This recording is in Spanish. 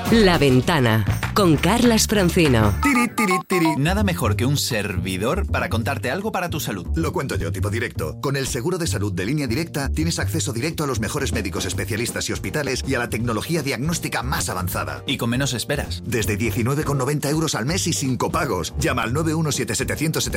La Ventana, con Carlas Francino. Tiri, tiri, tiri. Nada mejor que un servidor para contarte algo para tu salud. Lo cuento yo, tipo directo. Con el seguro de salud de Línea Directa tienes acceso directo a los mejores médicos especialistas y hospitales y a la tecnología diagnóstica más avanzada. Y con menos esperas. Desde 19,90 € al mes y sin copagos. Llama al 917-700-700